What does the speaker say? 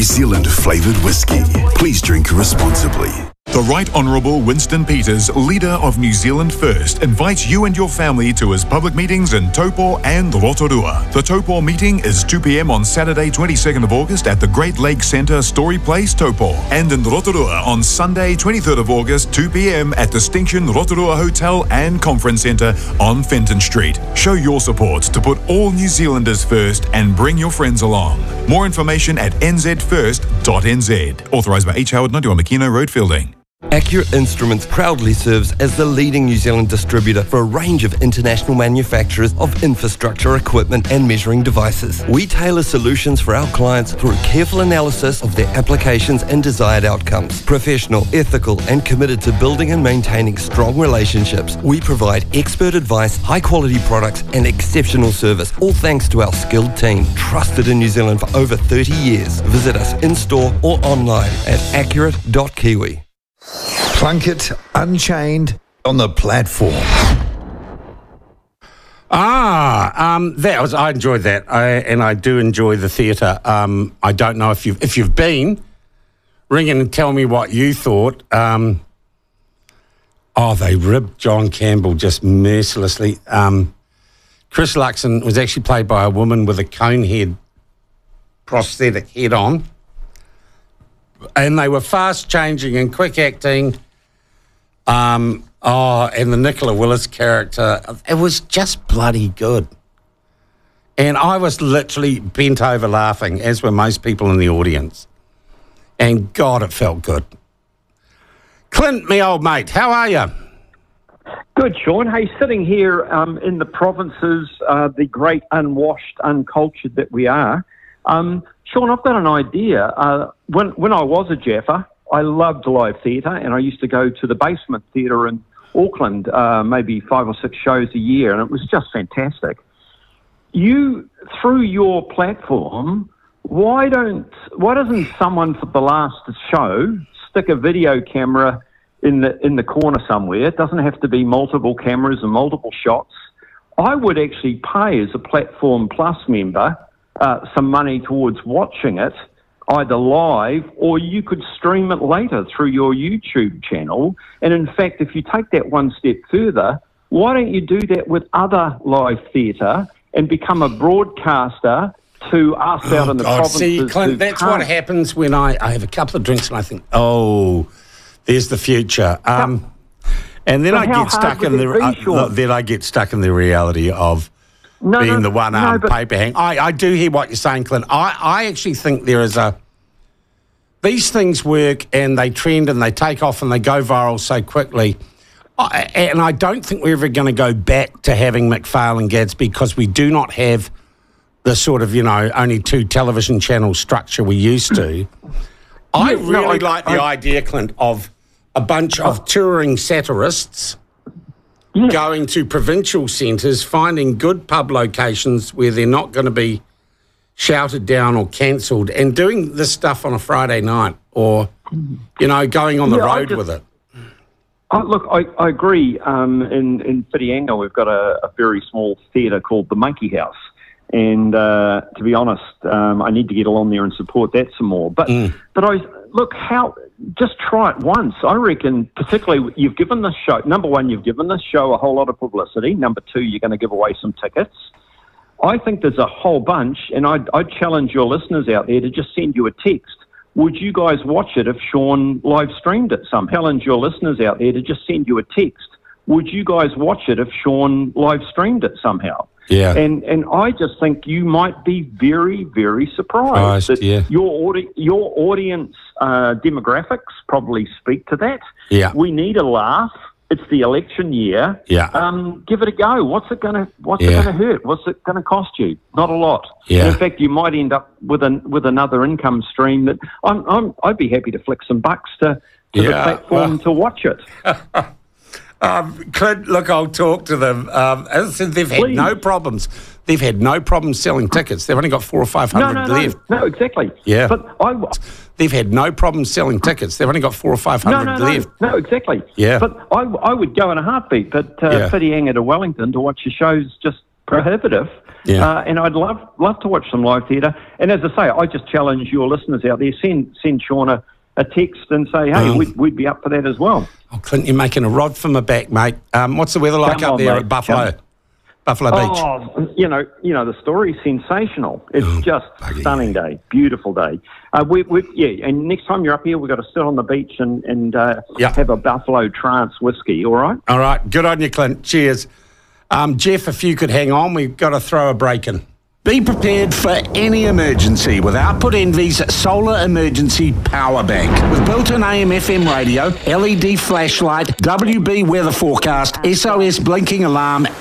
New Zealand flavoured whiskey. Please drink responsibly. The Right Honourable Winston Peters, leader of New Zealand First, invites you and your family to his public meetings in Taupo and Rotorua. The Taupo meeting is 2 p.m. on Saturday, 22nd of August at the Great Lakes Centre, Story Place, Taupo. And in Rotorua on Sunday, 23rd of August, 2 p.m. at Distinction Rotorua Hotel and Conference Centre on Fenton Street. Show your support to put all New Zealanders first and bring your friends along. More information at nzfirst.nz. Authorised by H. Howard, 91 Makino Road, Fielding. Accurate Instruments proudly serves as the leading New Zealand distributor for a range of international manufacturers of infrastructure equipment and measuring devices. We tailor solutions for our clients through careful analysis of their applications and desired outcomes. Professional, ethical, and committed to building and maintaining strong relationships, we provide expert advice, high-quality products, and exceptional service, all thanks to our skilled team, trusted in New Zealand for over 30 years. Visit us in-store or online at accurate.kiwi. Plunkett Unchained on the platform. I enjoyed that, and I do enjoy the theatre. I don't know if you've been. Ring in and tell me what you thought. They ribbed John Campbell just mercilessly. Chris Luxon was actually played by a woman with a cone head prosthetic head on. And they were fast changing and quick acting. And the Nicola Willis character, it was just bloody good. And I was literally bent over laughing, as were most people in the audience. And God, it felt good. Clint, me old mate, how are you? Good, Sean. Hey, sitting here in the provinces, the great unwashed, uncultured that we are. Sean, I've got an idea. When I was a Jaffa, I loved live theatre, and I used to go to the Basement Theatre in Auckland, maybe 5 or 6 shows a year, and it was just fantastic. You, through your platform, why doesn't someone for the last show stick a video camera in the corner somewhere? It doesn't have to be multiple cameras and multiple shots. I would actually pay, as a Platform Plus member, some money towards watching it, either live, or you could stream it later through your YouTube channel. And in fact, if you take that one step further, why don't you do that with other live theatre and become a broadcaster to us out in the provinces? See, Clint, that's what happens when I have a couple of drinks and I think, there's the future. And then I get stuck in the reality of being the one-armed paper hang. I do hear what you're saying, Clint. I actually think there is these things work and they trend and they take off and they go viral so quickly. And I don't think we're ever going to go back to having McPhail and Gadsby, because we do not have the sort of, only 2 television channel structure we used to. I really like the idea, Clint, of a bunch of touring satirists going to provincial centres, finding good pub locations where they're not going to be shouted down or cancelled, and doing this stuff on a Friday night, or, going on the road with it. Look, I agree. In Whitianga, we've got a very small theatre called the Monkey House. And to be honest, I need to get along there and support that some more. But just try it once. I reckon, particularly, you've given this show, number one, you've given this show a whole lot of publicity. Number 2, you're going to give away some tickets. I think there's a whole bunch, and I'd challenge your listeners out there to just send you a text. Would you guys watch it if Sean live streamed it somehow? Challenge your listeners out there to just send you a text. Would you guys watch it if Sean live streamed it somehow? Yeah. And I just think you might be very, very surprised that your audience demographics probably speak to that. Yeah. We need a laugh. It's the election year. Yeah. Give it a go. What's it gonna hurt? What's it gonna cost you? Not a lot. Yeah. And in fact, you might end up with another income stream that I'd be happy to flick some bucks to the platform to watch it. Clint, look, I'll talk to them. As I said, they've had no problems. They've had no problems selling tickets. They've only got 400 or 500 left. No, exactly. Yeah. But they've had no problems selling tickets. They've only got 400 or 500 left. No, exactly. Yeah. But I would go in a heartbeat. But Whitianga to Wellington to watch your show is just prohibitive. Yeah. And I'd love to watch some live theatre. And as I say, I just challenge your listeners out there, send Sean a text and say, hey, we'd be up for that as well. Oh, Clint, you're making a rod from my back, mate. What's the weather like up there at Buffalo? Buffalo Beach. Oh, you know, the story's sensational. It's just stunning day, beautiful day. And next time you're up here, we've got to sit on the beach and have a Buffalo Trance whiskey, all right? All right, good on you, Clint. Cheers. Jeff, if you could hang on, we've got to throw a break in. Be prepared for any emergency with Output Envy's Solar Emergency Power Bank. With built-in AM/FM radio, LED flashlight, WB weather forecast, SOS blinking alarm